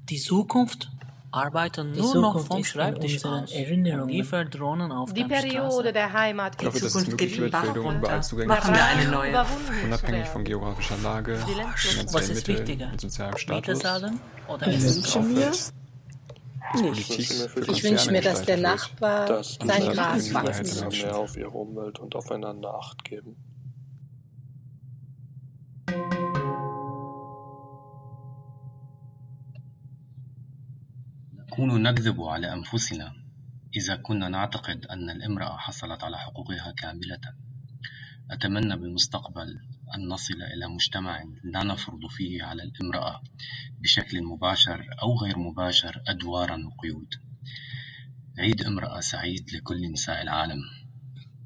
Die Zukunft arbeitet nur noch vom Schreibtisch aus und liefert Drohnen auf Die der Periode Straße. der Heimat Ich hoffe, dass es möglich wird, Bildung überall zugänglich Machen wir eine zu neue. machen, unabhängig von geografischer Lage, Was finanziellen ist Mitteln wichtiger? und sozialem Miete Status. zahlen oder Ich Essen wünsche mir, Dass Politik für ich wünsche mir, dass der Konzerne Nachbar dass sein die Gras Freiheit wachsen der lässt. mehr auf ihre Umwelt und aufeinander Acht geben. نكون نكذب على أنفسنا إذا كنا نعتقد أن الامرأة حصلت على حقوقها كاملة. أتمنى بالمستقبل أن نصل إلى مجتمع لا نفرض فيه على الامرأة بشكل مباشر أو غير مباشر أدوارا وقيود. عيد امرأة سعيد لكل نساء العالم.